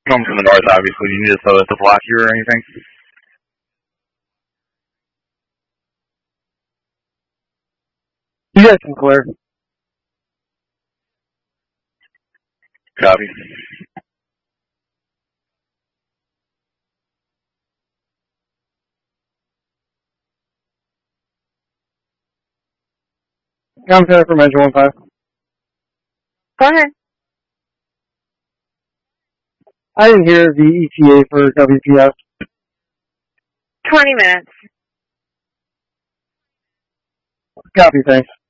Come from the north, obviously. You need us to block you or anything? You guys can clear. Copy. I'm clear from engine 15. Go ahead. I didn't hear the ETA for WPS. 20 minutes. Copy, thanks.